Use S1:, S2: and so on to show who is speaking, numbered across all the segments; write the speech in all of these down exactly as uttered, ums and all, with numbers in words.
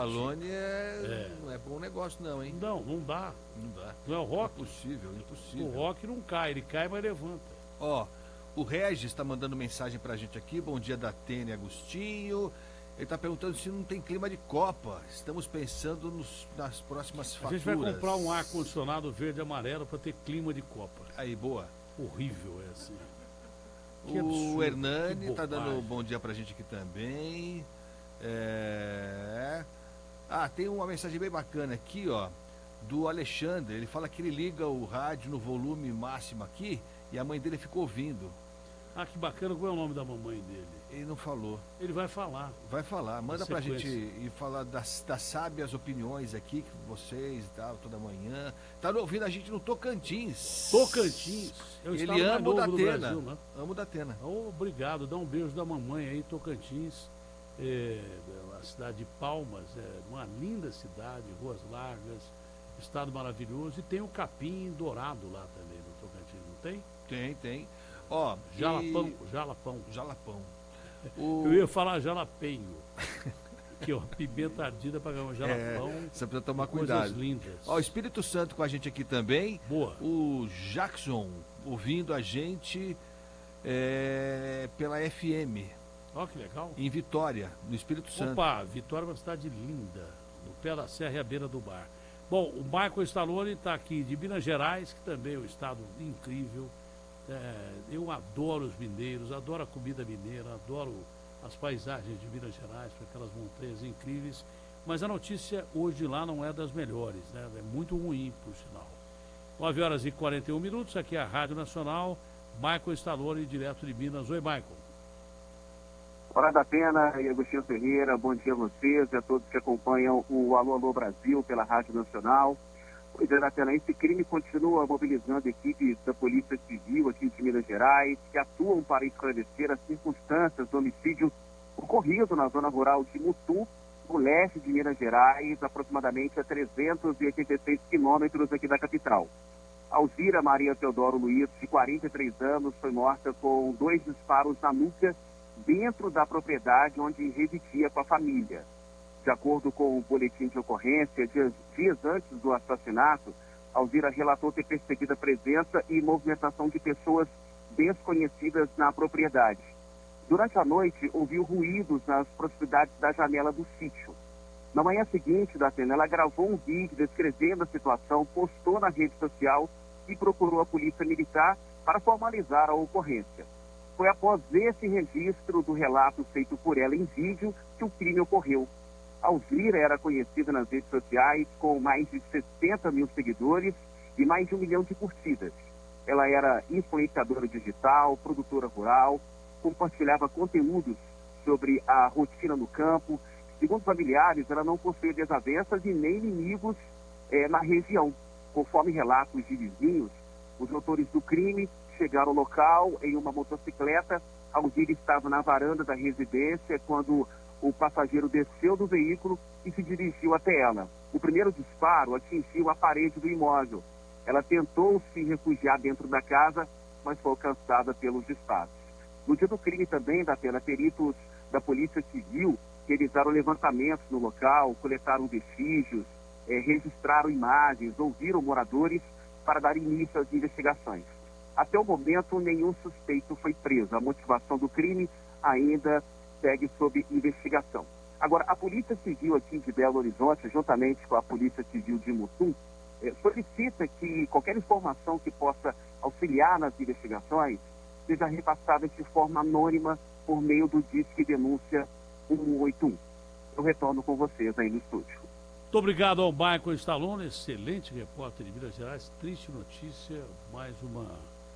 S1: Stallone é...
S2: É.
S1: não é bom negócio não, hein?
S2: Não, não dá.
S1: Não dá.
S2: Não é o Rock?
S1: Impossível, impossível.
S2: O Rock não cai, ele cai, mas levanta.
S1: Ó, o Regis está mandando mensagem pra gente aqui. Bom dia, Datena e Agostinho. Ele tá perguntando se não tem clima de Copa. Estamos pensando nos, nas próximas faturas.
S2: A gente vai comprar um ar-condicionado verde e amarelo para ter clima de Copa.
S1: Aí, boa.
S2: Horrível é assim. Que
S1: o
S2: absurdo,
S1: Hernani
S2: que
S1: tá dando
S2: bobagem.
S1: bom dia pra gente aqui também. É... Ah, tem uma mensagem bem bacana aqui, ó, do Alexandre. Ele fala que ele liga o rádio no volume máximo aqui e a mãe dele ficou ouvindo.
S2: Ah, que bacana. Qual é o nome da mamãe dele?
S1: Ele não falou.
S2: Ele vai falar.
S1: Vai falar. Manda pra gente
S2: sequência.
S1: e falar das, das sábias opiniões aqui, que vocês e tal, toda manhã. Tá ouvindo a gente no Tocantins.
S2: Tocantins. É o
S1: Ele
S2: estado mais
S1: ama o
S2: novo do
S1: Datena.
S2: Brasil, né?
S1: Ama o Datena.
S2: Oh, obrigado. Dá um beijo da mamãe aí, Tocantins. É, a cidade de Palmas, é uma linda cidade, ruas largas, estado maravilhoso. E tem o Capim Dourado lá também no Tocantins, não tem?
S1: Tem, tem. Ó,
S2: Jalapão,
S1: e...
S2: jalapão.
S1: Jalapão. O...
S2: Eu ia falar jalapeño. Que ó, pimenta ardida para ganhar um jalapão.
S1: É, você precisa tomar
S2: coisas
S1: cuidado.
S2: lindas.
S1: Ó, o Espírito Santo com a gente aqui também.
S2: Boa.
S1: O Jackson ouvindo a gente é, pela F M.
S2: Ó, que legal.
S1: Em Vitória, no Espírito Santo.
S2: Opa, Vitória é uma cidade linda, no pé da serra e à beira do mar. Bom, o Michael Stallone está aqui de Minas Gerais, que também é um estado incrível. É, eu adoro os mineiros, adoro a comida mineira, adoro as paisagens de Minas Gerais, com aquelas montanhas incríveis. Mas a notícia hoje lá não é das melhores, né? É muito ruim, por sinal. nove horas e quarenta e um minutos, aqui é a Rádio Nacional, Michael Stallone, direto de Minas. Oi, Michael.
S3: Hora da Pena e Agostinho Ferreira, bom dia a vocês e a todos que acompanham o Alô Alô Brasil pela Rádio Nacional. Pois é, Datena, esse crime continua mobilizando equipes da Polícia Civil aqui de Minas Gerais, que atuam para esclarecer as circunstâncias do homicídio ocorrido na zona rural de Mutum, no leste de Minas Gerais, aproximadamente a trezentos e oitenta e seis quilômetros aqui da capital. Alzira Maria Teodoro Luiz, de quarenta e três anos, foi morta com dois disparos na nuca dentro da propriedade onde residia com a família. De acordo com o boletim de ocorrência, dias, dias antes do assassinato, Alzira relatou ter percebido a presença e movimentação de pessoas desconhecidas na propriedade. Durante a noite, ouviu ruídos nas proximidades da janela do sítio. Na manhã seguinte, Datena, ela gravou um vídeo descrevendo a situação, postou na rede social e procurou a polícia militar para formalizar a ocorrência. Foi após esse registro do relato feito por ela em vídeo que o crime ocorreu. Alzira era conhecida nas redes sociais com mais de sessenta mil seguidores e mais de um milhão de curtidas. Ela era influenciadora digital, produtora rural, compartilhava conteúdos sobre a rotina no campo. Segundo familiares, ela não possuía desavenças e nem inimigos eh, na região. Conforme relatos de vizinhos, os autores do crime chegaram ao local em uma motocicleta. Alzira estava na varanda da residência quando o passageiro desceu do veículo e se dirigiu até ela. O primeiro disparo atingiu a parede do imóvel. Ela tentou se refugiar dentro da casa, mas foi alcançada pelos disparos. No dia do crime também, Datena, peritos da Polícia Civil realizaram levantamentos no local, coletaram vestígios, eh, registraram imagens, ouviram moradores para dar início às investigações. Até o momento, nenhum suspeito foi preso. A motivação do crime ainda segue sob investigação. Agora, a Polícia Civil aqui de Belo Horizonte, juntamente com a Polícia Civil de Mutum, eh, solicita que qualquer informação que possa auxiliar nas investigações seja repassada de forma anônima por meio do Disque Denúncia cento e oitenta e um. Eu retorno com vocês aí no estúdio.
S2: Muito obrigado ao Michael Stallone, excelente repórter de Minas Gerais. Triste notícia, mais uma,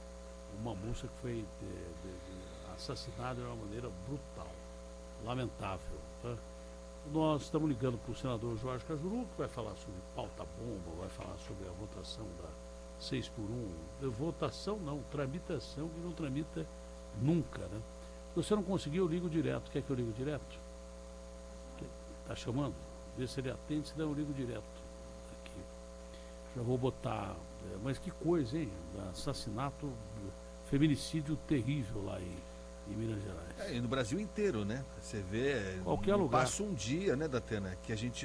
S2: uma moça que foi de, de, de, assassinada de uma maneira brutal, lamentável. Tá? Nós estamos ligando para o senador Jorge Cajuru, que vai falar sobre pauta-bomba, vai falar sobre a votação da seis por um. Votação não, tramitação que não tramita nunca, né? Se você não conseguir, eu ligo direto. Quer que eu ligo direto? Tá chamando? Vê se ele atende, senão eu ligo direto. Aqui. Já vou botar. É, mas que coisa, hein? Assassinato, feminicídio terrível lá em, em Minas Gerais.
S1: É, e no Brasil inteiro, né? Você vê.
S2: Qualquer lugar.
S1: Passa um dia, né, Datena, que a gente